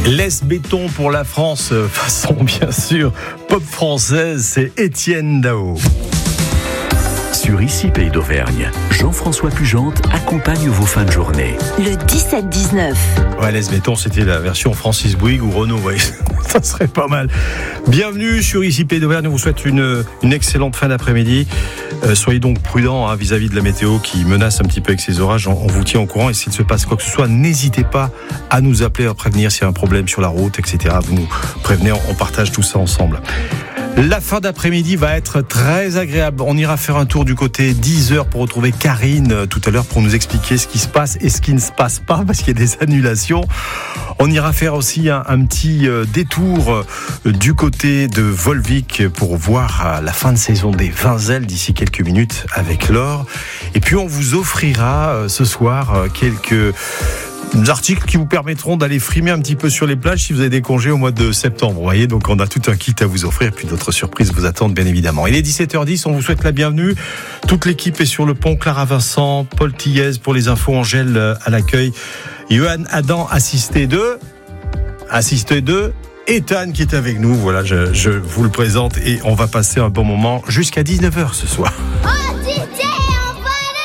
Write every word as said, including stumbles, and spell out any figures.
Laisse béton pour la France, façon bien sûr pop française, c'est Étienne Dao. Sur Ici Pays d'Auvergne, Jean-François Pugente accompagne vos fins de journée. Le dix-sept dix-neuf. Ouais, Laisse béton, c'était la version Francis Bouygues ou Renault, ouais. Ça serait pas mal. Bienvenue sur Ici Pays d'Auvergne, on vous souhaite une, une excellente fin d'après-midi. Euh, soyez donc prudents hein, vis-à-vis de la météo qui menace un petit peu avec ces orages. On, on vous tient au courant et s'il se passe quoi que ce soit, n'hésitez pas à nous appeler, à prévenir s'il y a un problème sur la route, et cetera. Vous nous prévenez, on, on partage tout ça ensemble. La fin d'après-midi va être très agréable. On ira faire un tour du côté dix heures pour retrouver Karine tout à l'heure pour nous expliquer ce qui se passe et ce qui ne se passe pas parce qu'il y a des annulations. On ira faire aussi un, un petit détour du côté de Volvic pour voir la fin de saison des Vinzelles d'ici quelques minutes avec Laure. Et puis on vous offrira ce soir quelques articles qui vous permettront d'aller frimer un petit peu sur les plages si vous avez des congés au mois de septembre. Vous voyez, donc on a tout un kit à vous offrir, puis d'autres surprises vous attendent bien évidemment. Il est dix-sept heures dix, on vous souhaite la bienvenue. Toute l'équipe est sur le pont, Clara Vincent, Paul Thiez pour les infos, Angèle à l'accueil, Johan Adam assisté de, assisté de, Ethan qui est avec nous. Voilà, je, je vous le présente et on va passer un bon moment jusqu'à dix-neuf heures ce soir.